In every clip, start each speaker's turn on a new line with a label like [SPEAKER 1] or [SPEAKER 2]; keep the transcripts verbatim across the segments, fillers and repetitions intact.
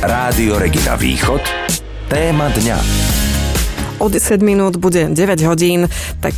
[SPEAKER 1] Rádio Regina Východ. Téma dňa.
[SPEAKER 2] O desať minút bude deväť hodín, tak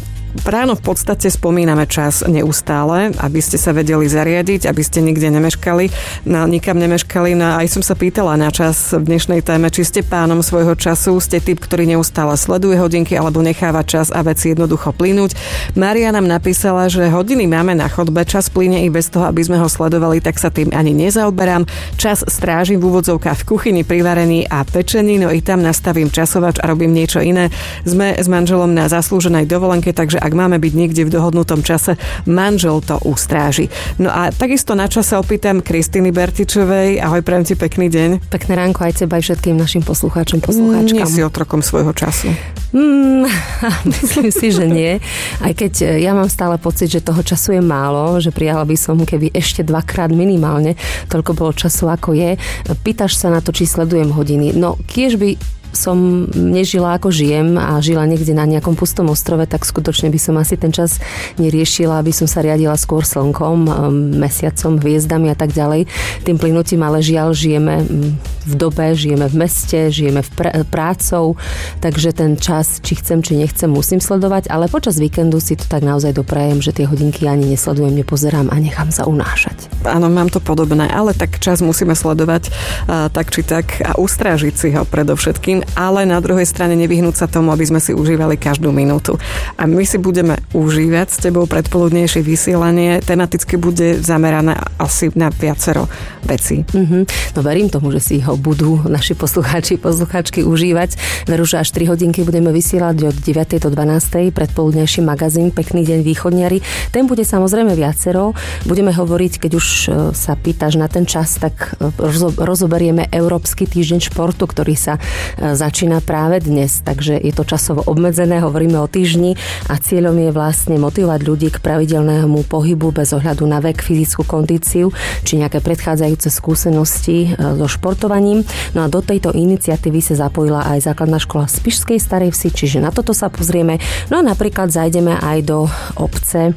[SPEAKER 2] ráno v podstate spomíname čas neustále, aby ste sa vedeli zariadiť, aby ste nikde nemeškali, no, nikam nemeškali. No aj som sa pýtala na čas v dnešnej téme, či ste pánom svojho času, ste typ, ktorý neustále sleduje hodinky alebo necháva čas a veci jednoducho plynúť. Mária nám napísala, že hodiny máme na chodbe, čas plyne i bez toho, aby sme ho sledovali, tak sa tým ani nezaoberám. Čas strážim v úvodzovkách v kuchyni pri varení a pečení, no i tam nastavím časovač a robím niečo iné. Sme s manželom na zaslúženej dovolenke, takže ak máme byť niekde v dohodnutom čase, manžel to ustráži. No a takisto na čas sa opýtam Kristiny Bertičovej. Ahoj, prajem ti pekný deň.
[SPEAKER 3] Pekné ránko aj teba, aj všetkým našim poslucháčom, poslucháčkam.
[SPEAKER 2] Nie si otrokom svojho času.
[SPEAKER 3] Mm, myslím si, že nie. Aj keď ja mám stále pocit, že toho času je málo, že prijala by som, keby ešte dvakrát minimálne toľko bolo času, ako je. Pýtaš sa na to, či sledujem hodiny. No, kiež by som nežila ako žijem a žila niekde na nejakom pustom ostrove, tak skutočne by som asi ten čas neriešila, aby som sa riadila skôr slnkom, mesiacom, hviezdami a tak ďalej. Tým plynutím, ale žiaľ žijeme v dobe, žijeme v meste, žijeme v pr- prácou, takže ten čas, či chcem, či nechcem, musím sledovať, ale počas víkendu si to tak naozaj doprajem, že tie hodinky ani nesledujem, nepozerám a nechám sa unášať.
[SPEAKER 2] Áno, mám to podobné, ale tak čas musíme sledovať tak či tak a ustrážiť si ho predovšetkým, ale na druhej strane nevyhnúť sa tomu, aby sme si užívali každú minútu. A my si budeme užívať s tebou predpoludnejšie vysielanie. Tematicky bude zamerané asi na viacero vecí.
[SPEAKER 3] Mm-hmm. No verím tomu, že si ho budú naši poslucháči, poslucháčky užívať. Veru, že až tri hodinky budeme vysielať od deviatej do dvanástej predpoludnejší magazín Pekný deň východniari. Ten bude samozrejme viacero. Budeme hovoriť, keď už sa pýtaš na ten čas, tak rozoberieme Európsky týždeň športu, ktorý sa začína práve dnes, takže je to časovo obmedzené, hovoríme o týždni a cieľom je vlastne motivovať ľudí k pravidelnému pohybu bez ohľadu na vek, fyzickú kondíciu či nejaké predchádzajúce skúsenosti so športovaním. No a do tejto iniciatívy sa zapojila aj základná škola v Spišskej Starej Vsi, čiže na toto sa pozrieme. No a napríklad zajdeme aj do obce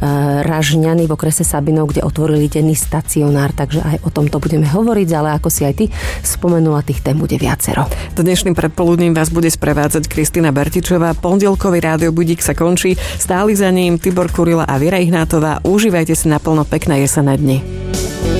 [SPEAKER 3] Ražňany v okrese Sabinov, kde otvorili denný stacionár, takže aj o tomto budeme hovoriť, ale ako si aj ty spomenula, tých tém bude viacero.
[SPEAKER 2] Dnešným predpoludním vás bude sprevádzať Kristina Bertičová. Pondelkový rádiobudík sa končí. Stáli za ním Tibor Kurila a Viera Ihnátová. Užívajte si naplno pekné jesenné dni.